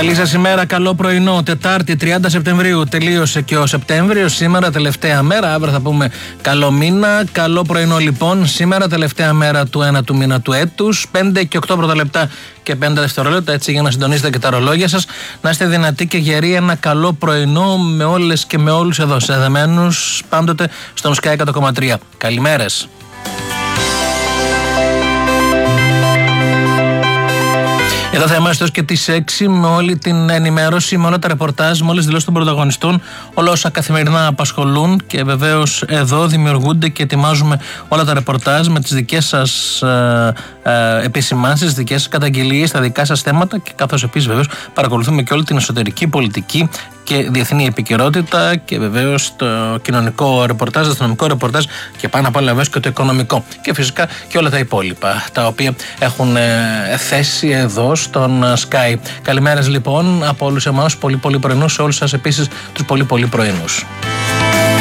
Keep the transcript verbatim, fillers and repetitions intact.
Καλή σας ημέρα, καλό πρωινό. Τετάρτη τριάντα Σεπτεμβρίου τελείωσε και ο Σεπτέμβριος. Σήμερα τελευταία μέρα, αύριο θα πούμε καλό μήνα. Καλό πρωινό λοιπόν. Σήμερα τελευταία μέρα του ένα του μήνα του έτους. πέντε και οκτώ πρώτα λεπτά και πέντε δευτερόλεπτα, έτσι για να συντονίσετε και τα ρολόγια σας. Να είστε δυνατοί και γεροί. Ένα καλό πρωινό με όλες και με όλους εδώ. Συνδεδεμένους πάντοτε στον Sky εκατό κόμμα τρία. Καλημέρες. Εδώ θα είμαστε ως και τις έξι με όλη την ενημέρωση, με όλα τα ρεπορτάζ, με όλες τις δηλώσεις των πρωταγωνιστών, όλα όσα καθημερινά απασχολούν και βεβαίως εδώ δημιουργούνται και ετοιμάζουμε όλα τα ρεπορτάζ με τις δικές σας ε, ε, επισημάνσεις, τις δικές σας καταγγελίες, τα δικά σας θέματα και καθώς επίσης βεβαίως παρακολουθούμε και όλη την εσωτερική πολιτική και διεθνή επικαιρότητα και βεβαίως το κοινωνικό ρεπορτάζ, το αστυνομικό ρεπορτάζ και πάνω απ' όλα βεβαίως και το οικονομικό. Και φυσικά και όλα τα υπόλοιπα τα οποία έχουν ε, θέση εδώ στον Sky. Καλημέρες λοιπόν από όλους εμάς, πολύ πολύ πρωινούς, σε όλους σας επίσης τους πολύ πολύ πρωινούς.